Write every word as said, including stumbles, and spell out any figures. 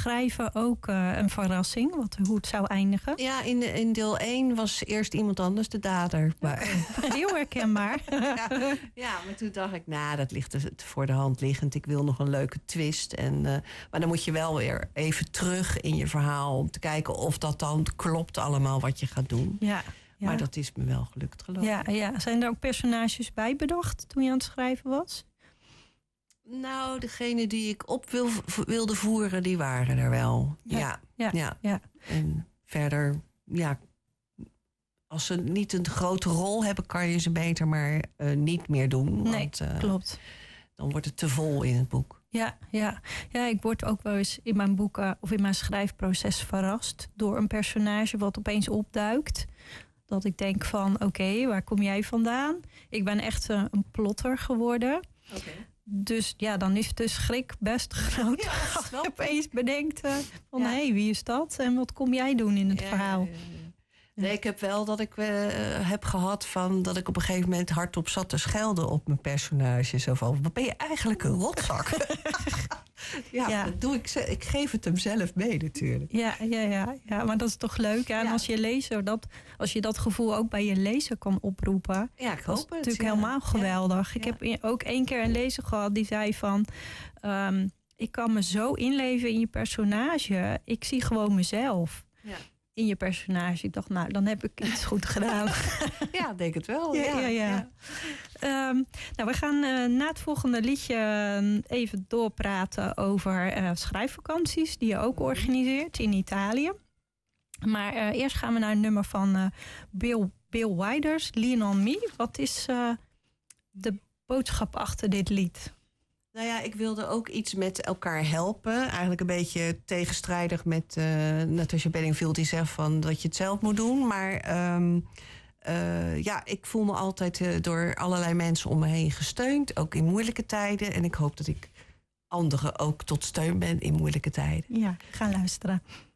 schrijven ook uh, een verrassing? Wat, hoe het zou eindigen? Ja, in, de, in deel één was eerst iemand anders de dader. Maar... Heel herkenbaar. ja, ja, maar toen dacht ik, nou, dat ligt er voor de hand liggend. Ik wil nog een leuke twist. En, uh, maar dan moet je wel weer even terug in je verhaal... om te kijken of dat dan klopt allemaal wat je gaat doen. Ja. Ja. Maar dat is me wel gelukt, geloof ik. Ja, ja. Zijn er ook personages bij bedacht toen je aan het schrijven was? Nou, degene die ik op wil, wilde voeren, die waren er wel. Ja, ja, ja. ja. ja. En verder, ja, als ze niet een grote rol hebben... kan je ze beter maar uh, niet meer doen. Nee, want, uh, klopt. Dan wordt het te vol in het boek. Ja, ja. ja, ik word ook wel eens in mijn boeken... of in mijn schrijfproces verrast door een personage wat opeens opduikt... Dat ik denk van, oké, okay, waar kom jij vandaan? Ik ben echt een, een plotter geworden. Okay. Dus ja, dan is de schrik best groot. Ja, als je opeens bedenkt uh, van, hé, ja. hey, wie is dat? En wat kom jij doen in het ja, verhaal? Ja, ja, ja. Nee, ik heb wel dat ik uh, heb gehad van dat ik op een gegeven moment hardop zat te schelden op mijn personage. Zo van, wat ben je eigenlijk een rotzak? ja, ja, dat doe ik. Ik geef het hem zelf mee natuurlijk. Ja, ja, ja, ja, maar dat is toch leuk. Ja? En ja. als je lezer dat, als je dat gevoel ook bij je lezer kan oproepen, ja, ik hoop dat is het, natuurlijk ja. helemaal geweldig. Ja. Ik heb ook één keer een lezer gehad die zei van, um, ik kan me zo inleven in je personage. Ik zie gewoon mezelf. Ja. In je personage. Ik dacht, nou, dan heb ik iets goed gedaan. Ja, denk het wel. Ja, ja, ja. ja. Um, nou, we gaan uh, na het volgende liedje even doorpraten over uh, schrijfvakanties... die je ook organiseert in Italië. Maar uh, eerst gaan we naar een nummer van uh, Bill, Bill Withers, Lean on Me. Wat is uh, de boodschap achter dit lied? Nou ja, ik wilde ook iets met elkaar helpen. Eigenlijk een beetje tegenstrijdig met uh, Natasha Bedingfield die zegt van dat je het zelf moet doen. Maar um, uh, ja, ik voel me altijd uh, door allerlei mensen om me heen gesteund. Ook in moeilijke tijden. En ik hoop dat ik anderen ook tot steun ben in moeilijke tijden. Ja, ga luisteren.